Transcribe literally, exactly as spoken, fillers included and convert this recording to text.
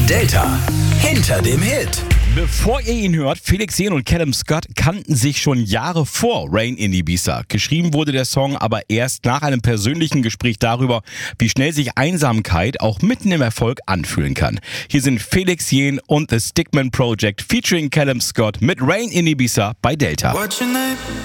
Delta hinter dem Hit. Bevor ihr ihn hört, Felix Jähn und Callum Scott kannten sich schon Jahre vor Rain in Ibiza. Geschrieben wurde der Song aber erst nach einem persönlichen Gespräch darüber, wie schnell sich Einsamkeit auch mitten im Erfolg anfühlen kann. Hier sind Felix Jähn und The Stickman Project featuring Callum Scott mit Rain in Ibiza bei Delta. What's your name?